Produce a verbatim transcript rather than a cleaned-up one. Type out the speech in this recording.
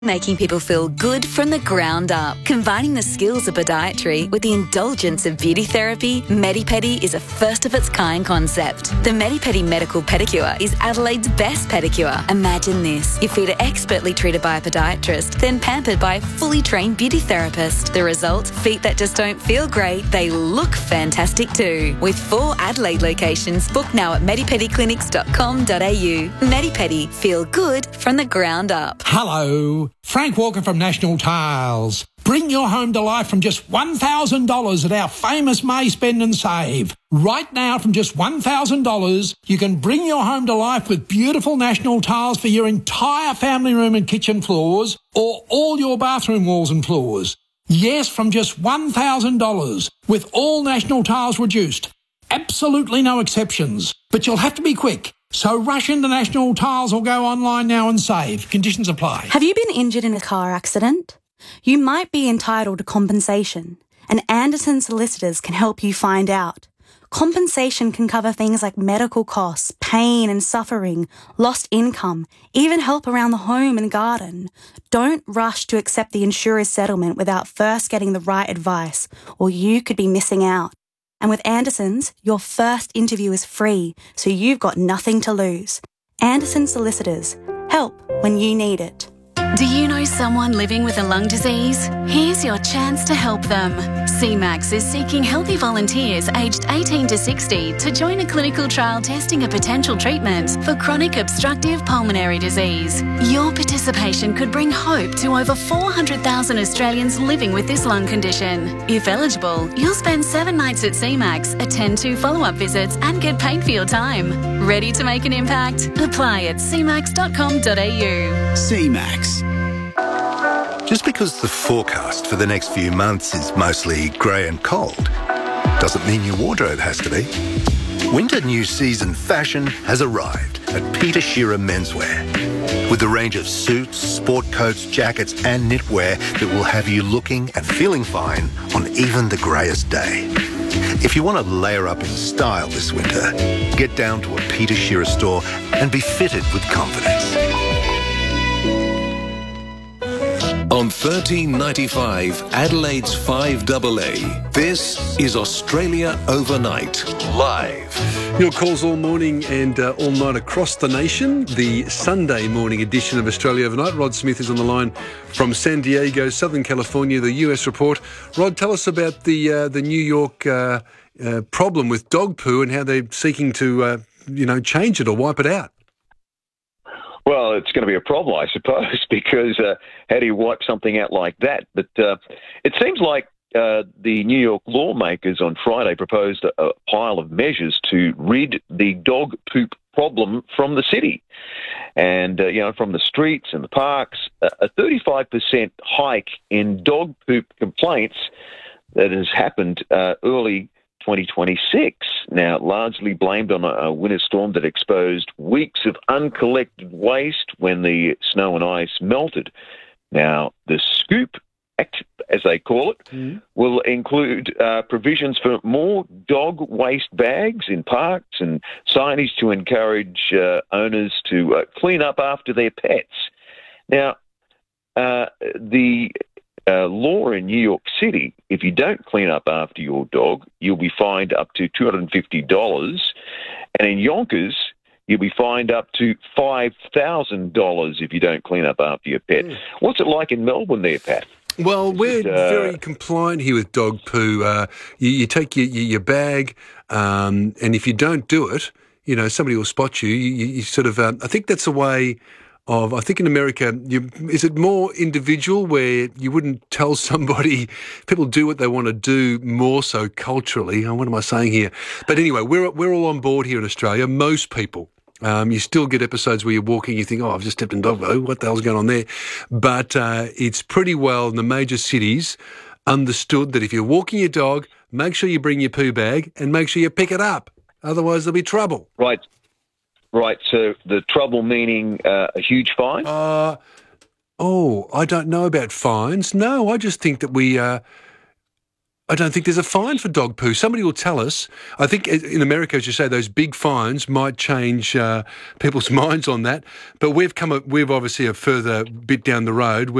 Making people feel good from the ground up. Combining the skills of podiatry with the indulgence of beauty therapy, MediPedi is a first-of-its-kind concept. The MediPedi Medical Pedicure is Adelaide's best pedicure. Imagine this. Your feet are expertly treated by a podiatrist, then pampered by a fully trained beauty therapist. The result? Feet that just don't feel great, they look fantastic too. With four Adelaide locations, book now at medipedi clinics dot com dot a u. MediPedi. Feel good from the ground up. Hello. Frank Walker from National Tiles. Bring your home to life from just one thousand dollars at our famous May Spend and Save. Right now, from just one thousand dollars, you can bring your home to life with beautiful National Tiles for your entire family room and kitchen floors, or all your bathroom walls and floors. Yes, from just one thousand dollars, with all National Tiles reduced. Absolutely no exceptions. But you'll have to be quick. So rush into National Tiles or go online now and save. Conditions apply. Have you been injured in a car accident? You might be entitled to compensation, and Anderson Solicitors can help you find out. Compensation can cover things like medical costs, pain and suffering, lost income, even help around the home and garden. Don't rush to accept the insurer's settlement without first getting the right advice, or you could be missing out. And with Anderson's, your first interview is free, so you've got nothing to lose. Anderson Solicitors. Help when you need it. Do you know someone living with a lung disease? Here's your chance to help them. C MAX is seeking healthy volunteers aged eighteen to sixty to join a clinical trial testing a potential treatment for chronic obstructive pulmonary disease. Your participation could bring hope to over four hundred thousand Australians living with this lung condition. If eligible, you'll spend seven nights at C MAX, attend two follow-up visits and get paid for your time. Ready to make an impact? Apply at c max dot com dot a u. C MAX. Just because the forecast for the next few months is mostly grey and cold doesn't mean your wardrobe has to be. Winter new season fashion has arrived at Peter Shearer Menswear, with a range of suits, sport coats, jackets and knitwear that will have you looking and feeling fine on even the greyest day. If you want to layer up in style this winter, get down to a Peter Shearer store and be fitted with confidence. On thirteen ninety-five, Adelaide's five A A, this is Australia Overnight, live. Your calls all morning and uh, all night across the nation. The Sunday morning edition of Australia Overnight. Rod Smith is on the line from San Diego, Southern California, the U S report. Rod, tell us about the uh, the New York uh, uh, problem with dog poo and how they're seeking to, uh, you know, change it or wipe it out. Well, it's going to be a problem, I suppose, because uh, how do you wipe something out like that? But uh, it seems like uh, the New York lawmakers on Friday proposed a, a pile of measures to rid the dog poop problem from the city and, uh, you know, from the streets and the parks. A thirty-five percent hike in dog poop complaints that has happened uh, early twenty twenty-six, now largely blamed on a, a winter storm that exposed weeks of uncollected waste when the snow and ice melted. Now, the Scoop Act, as they call it, mm. will include uh, provisions for more dog waste bags in parks and signage to encourage uh, owners to uh, clean up after their pets. Now, uh, the Uh, law in New York City, if you don't clean up after your dog, you'll be fined up to two hundred fifty dollars. And in Yonkers, you'll be fined up to five thousand dollars if you don't clean up after your pet. Mm. What's it like in Melbourne there, Pat? Well, Is we're it, uh, very compliant here with dog poo. Uh, you, you take your, your, your bag, um, and if you don't do it, you know, somebody will spot you. You, you, you sort of, um, I think that's a way of, I think in America, you, is it more individual where you wouldn't tell somebody, people do what they want to do more so culturally. Oh, what am I saying here? But anyway, we're we're all on board here in Australia, most people. Um, you still get episodes where you're walking, you think, oh, I've just stepped in dog poo, what the hell's going on there? But uh, it's pretty well in the major cities understood that if you're walking your dog, make sure you bring your poo bag and make sure you pick it up. Otherwise there'll be trouble. Right. Right, so the trouble meaning uh, a huge fine? Uh, oh, I don't know about fines. No, I just think that we, uh, I don't think there's a fine for dog poo. Somebody will tell us. I think in America, as you say, those big fines might change uh, people's minds on that. But we've come, a, we've obviously a further bit down the road.